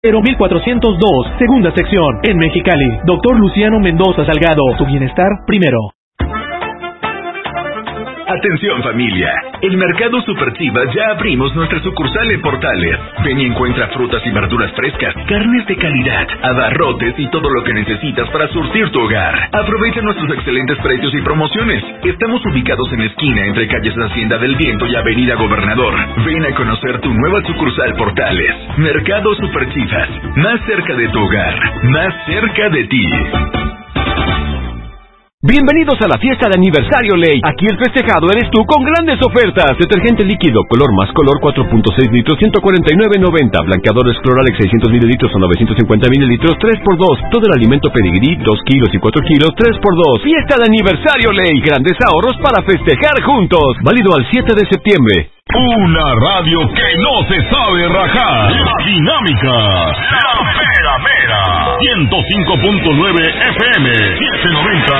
1402, segunda sección, en Mexicali. Doctor Luciano Mendoza Salgado, tu bienestar primero. Atención familia, en Mercado Super Chivas ya abrimos nuestra sucursal en Portales. Ven y encuentra frutas y verduras frescas, carnes de calidad, abarrotes y todo lo que necesitas para surtir tu hogar. Aprovecha nuestros excelentes precios y promociones. Estamos ubicados en la esquina entre calles Hacienda del Viento y Avenida Gobernador. Ven a conocer tu nueva sucursal Portales. Mercado Super Chivas, más cerca de tu hogar, más cerca de ti. Bienvenidos a la fiesta de aniversario Ley. Aquí el festejado eres tú con grandes ofertas. Detergente líquido, color más color, 4.6 litros, 149.90. Blanqueadores Cloralex, 600 mililitros o 950 mililitros, 3x2. Todo el alimento Pedigrí, 2 kilos y 4 kilos, 3x2. Fiesta de aniversario Ley. Grandes ahorros para festejar juntos. Válido al 7 de septiembre. Una radio que no se sabe rajar. La dinámica. La mera mera. 105.9 FM. 790